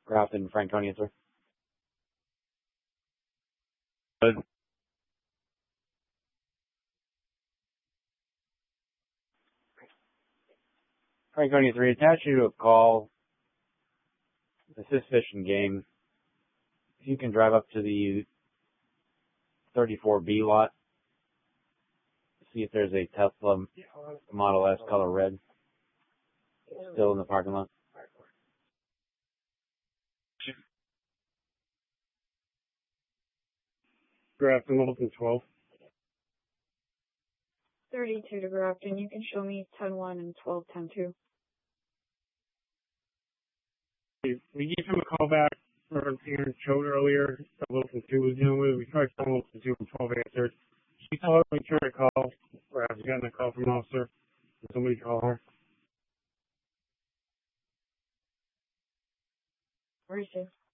Grafton, Franconia, sir. Good. Franconia 3, attach you to a call. Assist Fish and Game. If you can drive up to the 34B lot, see if there's a Tesla Model S color red still in the parking lot. Grafton, Littleton 12. 32 to Grafton. You can show me 10-1 and 12-10-2. We gave him a call back for Aaron showed earlier that Littleton 2 was dealing with. We tried calling Littleton 2 and 12 answered. She told her we tried to call, or I was getting a call from an officer. Did somebody call her? Where is she?